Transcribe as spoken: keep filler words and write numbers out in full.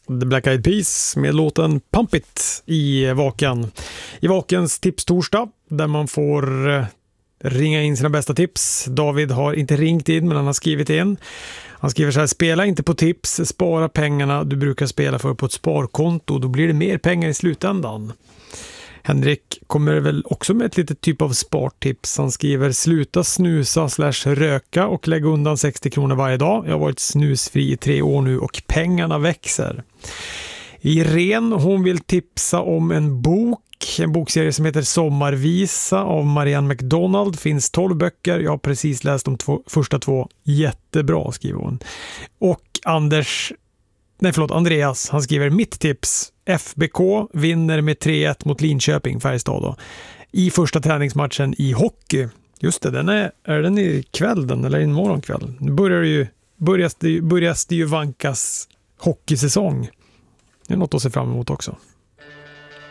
The Black Eyed Peas med låten Pump It i Vaken. I Vakens tipstorsdag där man får eh, ringa in sina bästa tips. David har inte ringt in, men han har skrivit in. Han skriver så här: spela inte på tips, spara pengarna du brukar spela för på ett sparkonto, då blir det mer pengar i slutändan. Henrik kommer väl också med ett litet typ av spartips. Han skriver: sluta snusa slash röka och lägg undan sextio kronor varje dag. Jag har varit snusfri i tre år nu och pengarna växer. Irene, hon vill tipsa om en bok. En bokserie som heter Sommarvisa av Marianne McDonald. Finns tolv böcker. Jag har precis läst de två, första två. Jättebra, skriver hon. Och Anders, nej förlåt, Andreas, han skriver: mitt tips. F B K vinner med tre ett mot Linköping, Färjestad då, i första träningsmatchen i hockey. Just det, den är, är den i kväll den, eller imorgon kväll? Nu börjar det ju, börjas det, börjas det ju vankas hockeysäsong. Det är något att se fram emot också.